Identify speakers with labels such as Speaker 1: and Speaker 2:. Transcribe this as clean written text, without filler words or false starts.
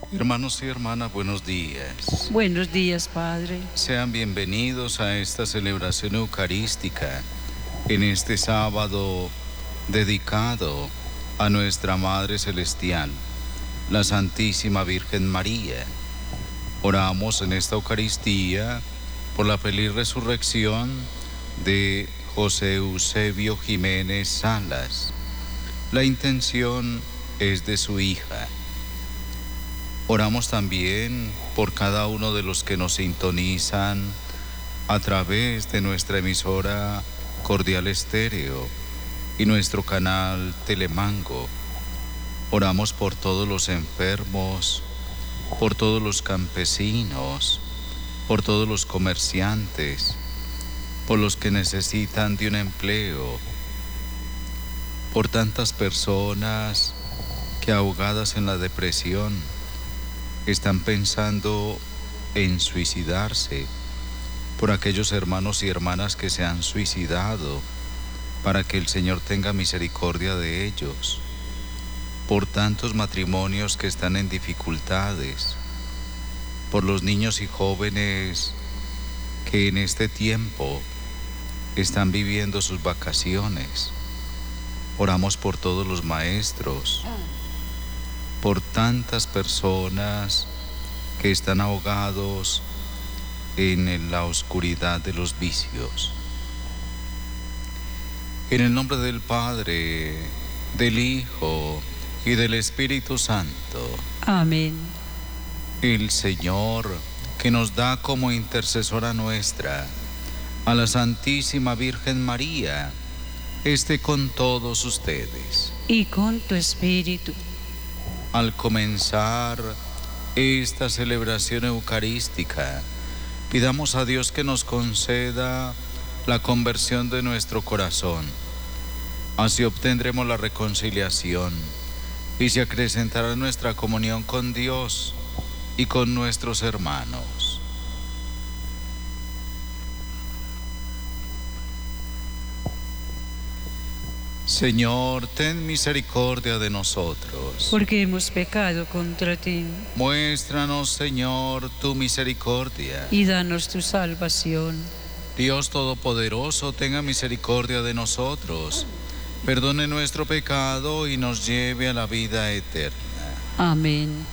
Speaker 1: Hermanos y hermanas, buenos días.
Speaker 2: Buenos días, Padre.
Speaker 1: Sean bienvenidos a esta celebración eucarística en este sábado dedicado a nuestra Madre Celestial, la Santísima Virgen María. Oramos en esta Eucaristía por la feliz resurrección de José Eusebio Jiménez Salas. La intención es de su hija. Oramos también por cada uno de los que nos sintonizan a través de nuestra emisora Cordial Estéreo y nuestro canal Telemango. Oramos por todos los enfermos, por todos los campesinos, por todos los comerciantes, por los que necesitan de un empleo, por tantas personas que ahogadas en la depresión están pensando en suicidarse, por aquellos hermanos y hermanas que se han suicidado, para que el Señor tenga misericordia de ellos, por tantos matrimonios que están en dificultades, por los niños y jóvenes que en este tiempo están viviendo sus vacaciones. Oramos por todos los maestros, por tantas personas que están ahogados en la oscuridad de los vicios. En el nombre del Padre, del Hijo y del Espíritu Santo.
Speaker 2: Amén.
Speaker 1: El Señor, que nos da como intercesora nuestra a la Santísima Virgen María, esté con todos ustedes.
Speaker 2: Y con tu espíritu.
Speaker 1: Al comenzar esta celebración eucarística, pidamos a Dios que nos conceda la conversión de nuestro corazón. Así obtendremos la reconciliación y se acrecentará nuestra comunión con Dios y con nuestros hermanos. Señor, ten misericordia de nosotros.
Speaker 2: Porque hemos pecado contra ti.
Speaker 1: Muéstranos, Señor, tu misericordia.
Speaker 2: Y danos tu salvación.
Speaker 1: Dios Todopoderoso, tenga misericordia de nosotros, perdone nuestro pecado y nos lleve a la vida eterna.
Speaker 2: Amén.